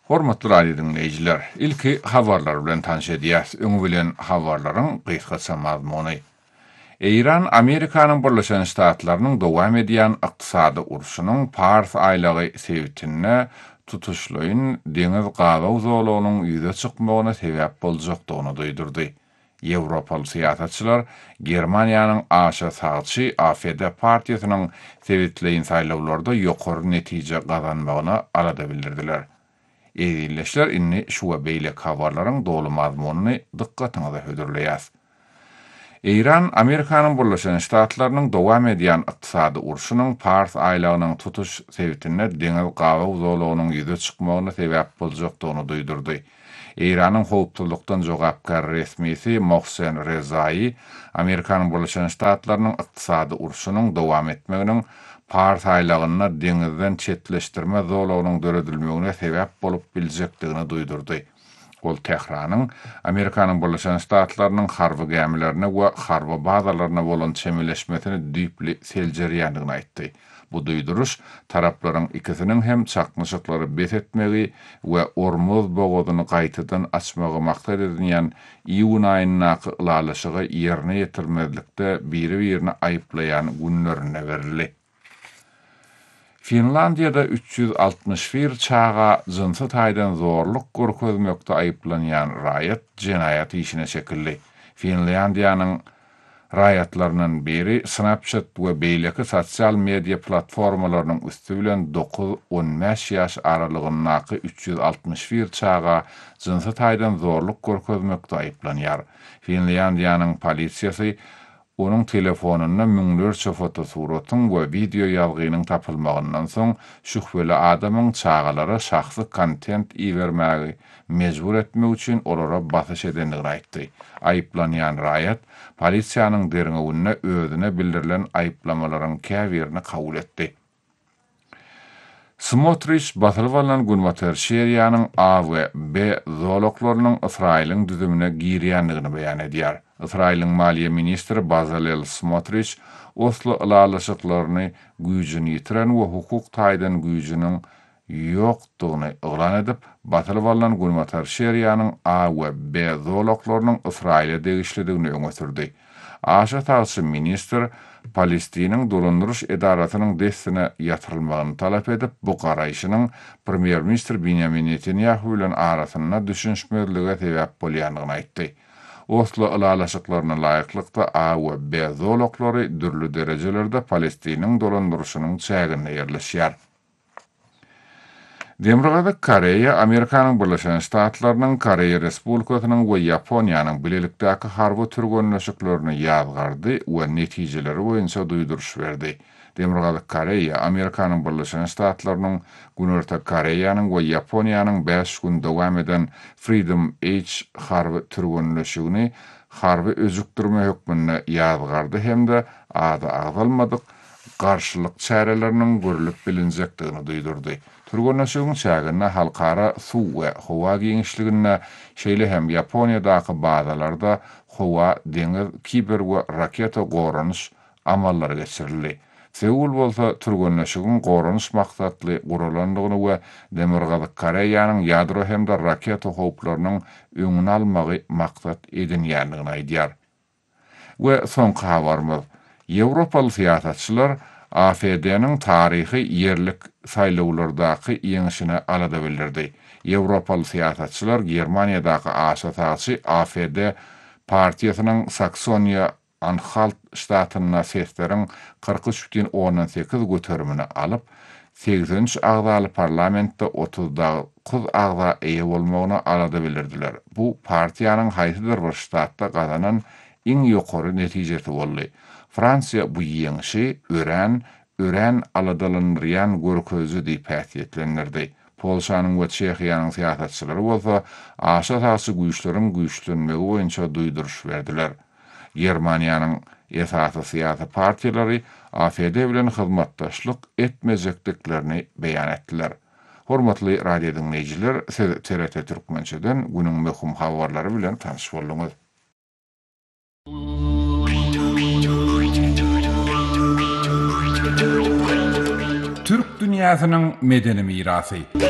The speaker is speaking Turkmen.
Hormatly radio dinleyijiler, ilki habarlar bilen tanış edýäs. Öňe bilen habarlaryň gysgaça mazmuny. Iran Amerikanyň Birleşen Ştatlarynyň dowam edýän ykdysady urşunyň Pars aýlagy sebäpine tutuşlaryň deňiz gabaw zolagynyň ýüze çykmagyna sebäp boljakdygyny duýdurdy. Ýewropaly syýasatçylar Germaniýanyň aşa sagçy AFD partiýasynyň sebäpleýin saýlawlarda ýokary netije gazanmagyna arada bildirdiler. Eýleşler inni şuwa beýle habarlaryň dolu mazmunyny dikkatiňize hödürleýär. Iran Amerikanyň Birleşen Ştatlarynyň dowam edýän ykdysady urşunyň Pars aýlagynyň tutuş sebäpine deňiz gabaw zolagynyň ýüze çykmagyna sebäp boljakdygyny duýdurdy. Iranyň howptulykdan jogapkar resmisi Mohsen Rezaî Amerikanyň Birleşen Ştatlarynyň ykdysady urşunyň dowam etmeginiň Pars aýlagyna deňizden çetleşdirme zolagynyň döredilmegine sebäp bolup biljekdigini duýdurdy. Ol Tehranyň Amerikanyň Birleşen Ştatlarynyň harby gemilerine we harby bazalaryna bolan çemeleşmesini düýpli seljerýändigini aýtdy. Bu duýduruş taraplaryň ikisiniň hem çakmyşyklary besetmegi we Ormuz bogadyny gaýtadan açmagy maksat edilýän iýun aýynyň ulaşygy ýerine ýetirmezlikde biri-birini aýyplaýan günlerine berildi. Finlandiýada 361 çağa jynsy taýdan zorluk görkezmekde aýyplanýan raýat jinayat işine çekildi. Finlandiýanyň raýatlarynyň biri Snapchat we beýleki sosial media platformalarynyň üstü bilen 9-15 ýaş aralygyny 361 çağa jynsy taýdan zorluk görkezmekde aýyplanýar. Finlandiýanyň polisiýasy onun telefonuna müňlerçe fotosuratyň we video ýalgynyň tapylmagyndan soň şühbeli adamyň çağalara şahsy kontent iýermäge mejbur etmek üçin olara basyş edendigini aýtdy. Aýyplanýan raýat polisiýanyň derňegine özüne bildirilen aýyplamalaryň käbirini kabul etdi. Smotrich batylwalan Gunwater şeriýanyň A we B zoloklarynyň Israýlyň düzümine girýändigini beýan edýär. Israýlyň Maliýe ministri Bezalel Smotrich Oslo ulaşyklaryny güýjüni ýitiren we hukuk taýdan güýjüniň ýokdugyny oglan edip, batylwalan Gunwater şeriýanyň A we B zoloklarynyň Israýla degişlidigini öňe sürdi. Aşa taýsy ministr Palestiniň dolandyryş edaratynyň destine ýatyrylmagyny talap edip, bu garaýşynyň Premier Minister Benjamin Netanyahu bilen arasyna düşünşmezlige sebäp bolýandygyny aýtdy. Oslo ulaşyklaryna laýyklykda A we B zoloklary dürli derejelerde Palestiniň dolandyryşynyň çägine ýerleşýär. Demokratik Koreýa Amerikanyň Birleşen Ştatlarynyň Koreýa Respublikasynyň we Ýaponiýanyň bilelikdäki harby türgönleşiklerini ýazgardy we netijeleri boýunça duýduruş berdi. Demokratik Koreýa Amerikanyň Birleşen Ştatlarynyň Günörtük Koreýanyň we Ýaponiýanyň 5 gün dowam eden Freedom H harby türgönleşigini harby özükdirme hökmüne ýazgardy hemde agzalmadyk garşylyk çäreleriniň görülip bilinjekdigini duýdurdy. Türgönleşigiň çägine halkara suw we howa giňişligine şeýle hem Ýaponiýadaky bazalarda howa, deňiz, kiber we raketa goranyş amallary geçirildi. Seul bolsa türgönleşigiň goranyş maksatly guralandygyny we Demokratik Koreýanyň ýadro hemde raketa howplarynyň öňüni almagy maksat edilýändigini aýdýar. We soňky habarymyz. Ýewropaly syýasatçylar AFD-niň taryhy ýerlik saýlawlardaky ýeňişine alada bildirdi. Ýewropaly syýasatçylar Germaniýadaky aşasaçy AFD partiýasynyň Saksoniýa-Anhalt ştatyna sesleriň 43,18 götermini alyp, 8-nji agzaly parlamentde 39 agza eýe bolmagyna alada bildirdiler. Bu partiýanyň haýsydyr bir ştatda gazanan iň ýokary netijesi boldy. Fransiýa bu ýeňişi ören aladalanýan görkezü diýip häsiýetlendirdi. Polşanyň we Çehiýanyň syýasatçylary bolsa aşa-taşy güýçlenmegi boýunça duýduruş berdiler. Germaniýanyň esasy syýasy partiýalary AFD bilen hyzmatdaşlyk etmejekdiklerini beýan etdiler. Hormatly radio dinleyijiler, TRT Türkmençeden günüň möhüm habarlary bilen tanyş bolduňyz. Türk dünýäsiniň medeni mirasy.